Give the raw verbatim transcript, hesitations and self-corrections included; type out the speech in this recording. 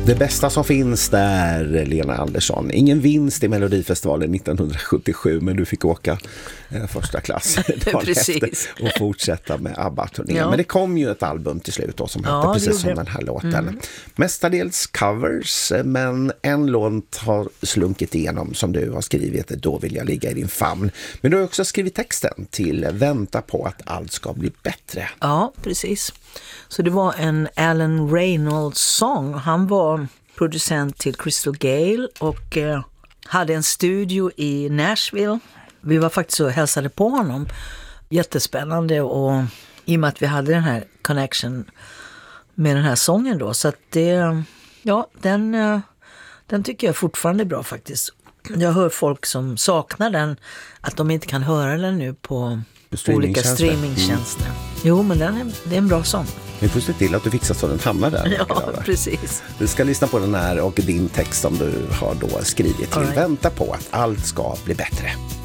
Det bästa som finns där, Lena Andersson. Ingen vinst i Melodifestivalen nittonhundrasjuttiosju, men du fick åka eh, första klass dagen efter och fortsätta med ABBA-turnén. Ja. Men det kom ju ett album till slut då, som hette ja, precis som den här låten. Mm. Mestadels covers, men en låt har slunkit igenom som du har skrivit, Då vill jag ligga i din famn. Men du har också skrivit texten till Vänta på att allt ska bli bättre. Ja, precis. Så det var en Alan Reynolds-sång. Han var producent till Crystal Gale och eh, hade en studio i Nashville. Vi var faktiskt och hälsade på honom. Jättespännande, och i och med att vi hade den här connection med den här sången då. Så att det, ja, den, eh, den tycker jag fortfarande är bra faktiskt. Jag hör folk som saknar den, att de inte kan höra den nu på olika streamingtjänster. Mm. Jo, men den är, det är en bra sång. Vi får se till att du fixar så den hamnar där. Ja, precis. Du ska lyssna på den här och din text som du har då skrivit till. Right. Vänta på att allt ska bli bättre.